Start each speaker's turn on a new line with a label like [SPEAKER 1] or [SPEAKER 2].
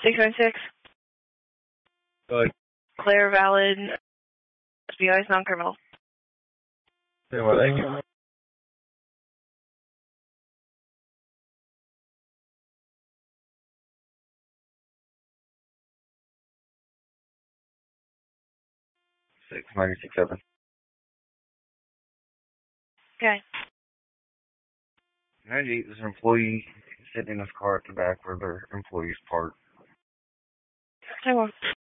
[SPEAKER 1] 696.
[SPEAKER 2] Go ahead.
[SPEAKER 1] Clear, valid. FBI is non-criminal.
[SPEAKER 2] Say what? Amy? Six 96.7.
[SPEAKER 1] Okay.
[SPEAKER 2] 98 is an employee sitting in his car at the back where their employees park.
[SPEAKER 1] Hang on.